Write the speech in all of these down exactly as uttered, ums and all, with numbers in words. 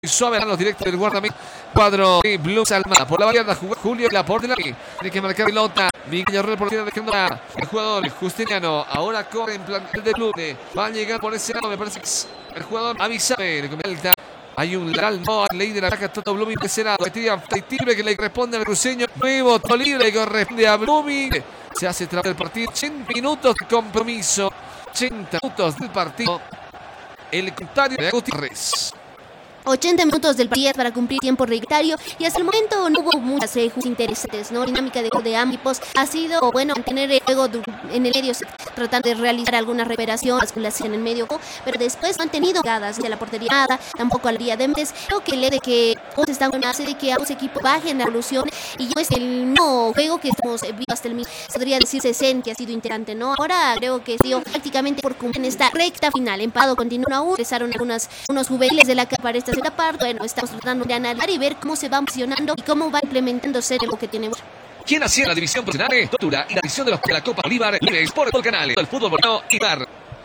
suave a los directos del guardameta. Cuadro de Blue Salma. Por la variada jugó Julio Laporte. Tiene que marcar pelota. Miguel Yarrel por la dejando a el jugador Justiniano. Ahora corre en plantel de Blue. Va a llegar por ese lado. Me parece que es el jugador Avisabe. Hay un lateral, no, ley de la ataca Toto Blooming que será libre que le corresponde al cruceño. Nuevo tiro libre que corresponde a Blooming. Se hace tras del partido. ochenta minutos de compromiso. ochenta minutos del partido. El comentario de Gutiérrez. ochenta minutos del partido para cumplir tiempo reglamentario y hasta el momento no hubo muchas eh, interesantes, ¿no? La dinámica de, de ambos ha sido, bueno, mantener el juego en el medio, tratando de realizar alguna recuperación, basculación en el medio, pero después no han tenido llegadas de la portería nada, tampoco al día de Méndez. Creo que el de que todos están hace de que ambos equipos bajen la evolución y yo es el no juego que estamos viendo hasta el mismo, podría decirse Zen, que ha sido interesante, ¿no? Ahora creo que sido prácticamente por cumplir en esta recta final, empado continúa aún, empezaron algunas, unos juveniles de la que para esta segunda parte. Bueno, estamos tratando de analizar y ver cómo se va funcionando y cómo va implementándose lo que tenemos. ¿Quién hacía la división profesional? Tortura y la división de, los, de la Copa Bolívar por el canal. El fútbol boliviano y bar.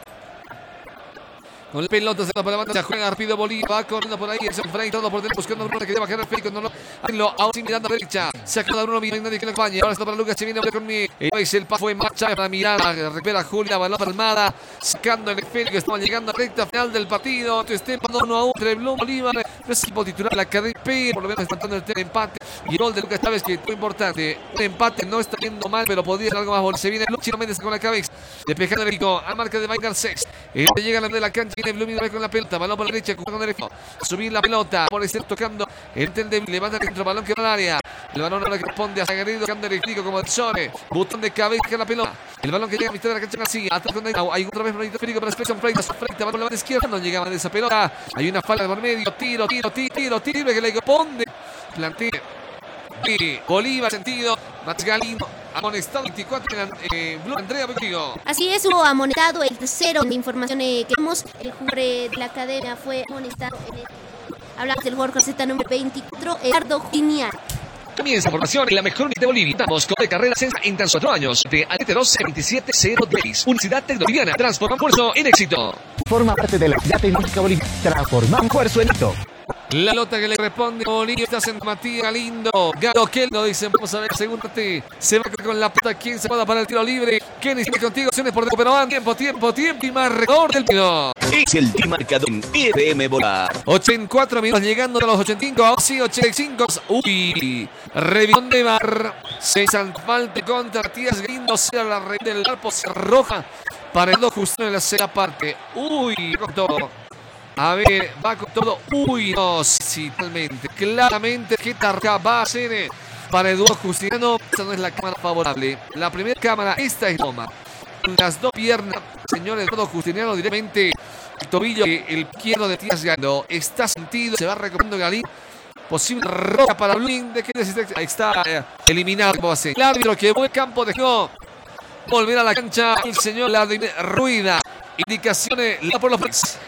Con el pelota se va para la banda, juega rápido Bolívar, va corriendo por ahí, es el Frey, todo por dentro, buscando a Bruno que debe bajar el Férico, no lo, lo ahora sí mirando a la derecha, saca a Bruno, mira, nadie que lo acompañe, ahora está para Lucas, se viene conmigo, el paso fue en marcha para Miranda, recupera Julia, balón para Almada, sacando el Férico, estamos llegando a la recta final del partido, este uno a uno entre Blue Bolívar, no es equipo titular, la carrera, pero por lo menos espantando el empate, y el gol de Lucas Chávez, que es muy importante, un empate no está yendo mal, pero podría ser algo más bueno, se viene Lucho Chino Méndez con la cabeza, despejando el equipo, a marca de Mike Garcés, él llega a la de la cancha, viene Blue con la pelota, balón por la derecha, con derecho, subir la pelota, por estar tocando, el tende, levanta dentro, balón que va al área, el balón ahora que responde a Sagarido, tocando el equipo como el Sone, botón de cabeza que la pelota, el balón que llega a mitad de la cancha así, atrás con Deitao, hay otra vez un esférico para Expression Frey, frente, balón por la banda izquierda, no llegaba de esa pelota, hay una falta por medio, tiro, tiro, tiro, tiro, tiro, que le corresponde, plantea, y Bolívar sentido, Mats Galindo, amonestado veinticuatro en eh, Blue Andrea Bequigo. Así es, hubo amonestado el tercero de información eh, que vemos, el jugador de la academia fue amonestado en el... Hablamos del jugador Z número veinticuatro, Eduardo Giniar. Comienza formación en la mejor unidad de Bolivia. Estamos con de carrera en tan cuatro años. De A T T doce veintisiete cero diez. Universidad Tecnológica. Transforma esfuerzo en éxito. Forma parte de la Unidad Tecnológica Bolivia. Transforma esfuerzo en éxito. La pelota que le responde Bolivia está en Matías Galindo. Galo Kelno dicen, vamos a ver, segunda T. Se va con la pelota. ¿Quién se va para el tiro libre? Kenny sigue contigo, acciones por dentro, pero van tiempo, tiempo, tiempo y marcador del tiro. Es el marcador en R M Bolívar. ochenta y cuatro minutos llegando a los ochenta y cinco. Sí, ochenta y cinco. Uy, revisión de Bar. Se falta contra Matías Galindo. Sea la red del arpo roja para el dos justo en la segunda parte. Uy, cortó. A ver, va con todo. Uy, no, sí, totalmente. Claramente, que tarca va a ser para Eduardo Justiniano. Esta no es la cámara favorable. La primera cámara, esta es toma. Las dos piernas, señor Eduardo Justiniano, directamente el tobillo, el izquierdo de Tías Gando. Está sentido, se va recuperando Galín. Posible roja para Blin. ¿De qué ahí está eh, eliminado? El árbitro que buen campo dejó volver a la cancha. El señor Vladimir Ruida. Indicaciones, la por los fans.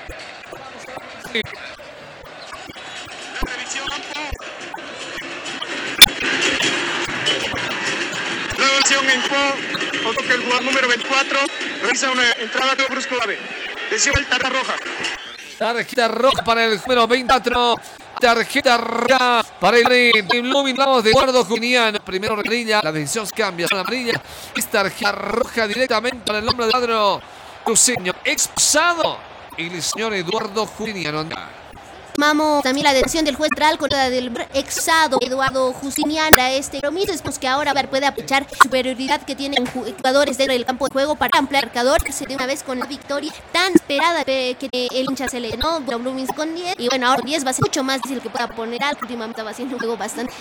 Revisión en Po, otro que el jugador número veinticuatro realiza una entrada de brusco clave. Decisión el tarjeta roja. Tarjeta roja para el número veinticuatro. Tarjeta roja para el Blooming. Vamos de Eduardo Justiniano. Primero amarilla, la decisión cambia. La amarilla es tarjeta roja directamente para el hombre de cuadro cruceño. Expulsado el señor Eduardo Justiniano. Tomamos también la detención del juez central con la del exado Eduardo Justiniano a este compromiso. Es que ahora puede aprovechar la superioridad que tienen jugadores dentro del campo de juego para ampliar el marcador. Se de una vez con la victoria tan esperada que el hincha se le no Blooming con diez. Y bueno, ahora diez va a ser mucho más difícil que pueda poner al. Últimamente va siendo un juego bastante